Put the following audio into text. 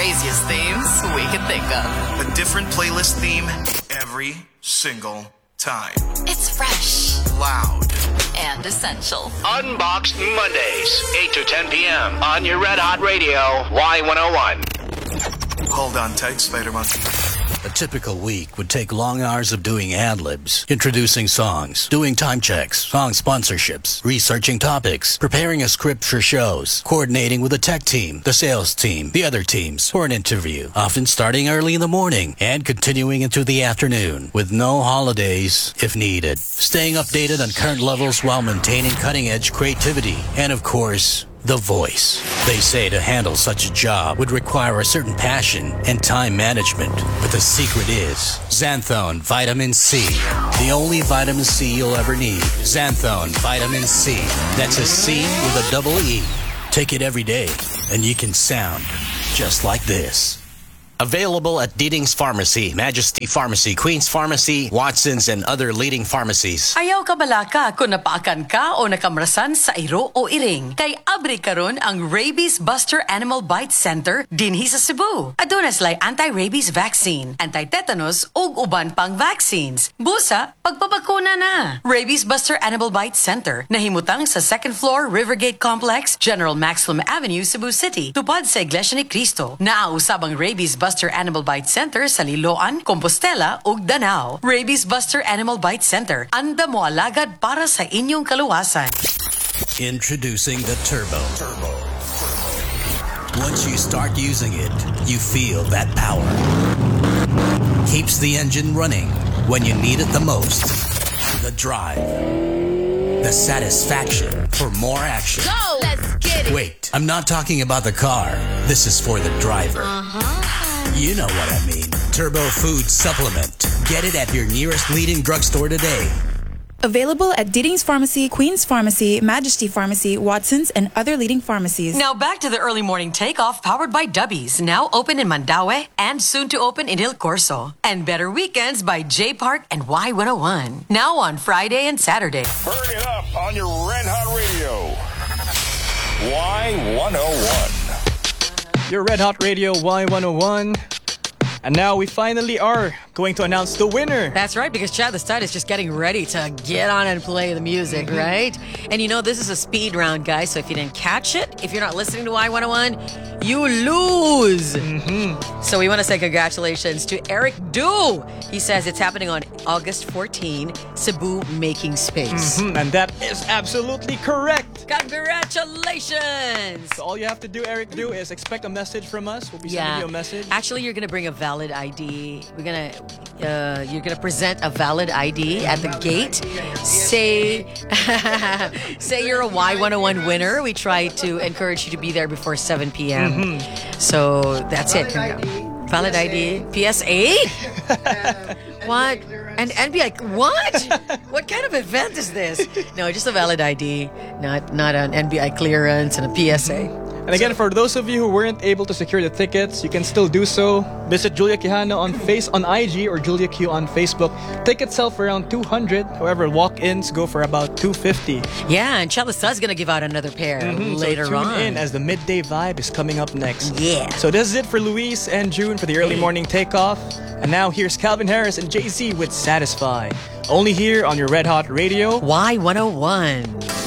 craziest themes we could think of. A different playlist theme every single time. It's fresh, loud, and essential. Unboxed Mondays, 8 to 10 p.m. on your Red Hot Radio, Y101. Hold on tight, Spider Monkey. A typical week would take long hours of doing ad-libs, introducing songs, doing time checks, song sponsorships, researching topics, preparing a script for shows, coordinating with the tech team, the sales team, the other teams for an interview, often starting early in the morning and continuing into the afternoon, with no holidays if needed. Staying updated on current levels while maintaining cutting-edge creativity, and of course, the voice. They say to handle such a job would require a certain passion and time management. But the secret is Xanthone Vitamin C. The only vitamin C you'll ever need. Xanthone Vitamin C. That's a C with a double E. Take it every day and you can sound just like this. Available at Diding's Pharmacy, Majesty Pharmacy, Queen's Pharmacy, Watson's, and other leading pharmacies. Ayaw ka balaka kung napaakan ka o nakamrasan sa iro o iring. Kay abri karon ang Rabies Buster Animal Bite Center dinhi sa Cebu. Aduna sila'y anti-rabies vaccine, anti-tetanus ug uban pang vaccines. Busa, pagpapakuna na. Rabies Buster Animal Bite Center nahimutang sa 2nd floor Rivergate Complex, General Maximum Avenue, Cebu City. Tupad sa Iglesia ni Cristo. Naausab ang Rabies Buster Animal Bite Center sa Liloan, Compostela ug Danao. Rabies Buster Animal Bite Center. Anda mo alagad para sa inyong kaluwasan. Introducing the Turbo. Once you start using it, you feel that power. Keeps the engine running when you need it the most. The drive. The satisfaction for more action. Go! Let's get it! Wait, I'm not talking about the car. This is for the driver. You know what I mean. Turbo Food Supplement. Get it at your nearest leading drugstore today. Available at Diding's Pharmacy, Queen's Pharmacy, Majesty Pharmacy, Watson's, and other leading pharmacies. Now back to the early morning takeoff powered by Dubbies. Now open in Mandaue and soon to open in El Corso. And Better Weekends by J Park and Y101. Now on Friday and Saturday. Burn it up on your Red Hot Radio. Y101. Your Red Hot Radio Y101. And now we finally are going to announce the winner. That's right, because Chad the Stud is just getting ready to get on and play the music, right? And you know, this is a speed round, guys, so if you didn't catch it, if you're not listening to Y101, you lose. So we want to say congratulations to Eric Du. He says it's happening on August 14, Cebu Making Space. And that is absolutely correct. Congratulations. So all you have to do, Eric Du, is expect a message from us. We'll be sending you a message. Actually, you're going to bring a valid ID. You're gonna present a valid ID at the gate. Say you're a Y101 winner. We try to encourage you to be there before 7 p.m. So that's it. Valid ID. PSA? What? And NBI? What? What kind of event is this? No, just a valid ID, not an NBI clearance and a PSA. And again, for those of you who weren't able to secure the tickets, you can still do so. Visit Julia Quijano on IG or Julia Q on Facebook. Tickets sell for around 200. However, walk-ins go for about 250. Yeah, and Chalesta's gonna give out another pair later so tune on. in as the midday vibe is coming up next. Yeah. So this is it for Luis and June for the early morning takeoff. And now here's Calvin Harris and Jay-Z with Satisfy. Only here on your Red Hot Radio. Y101.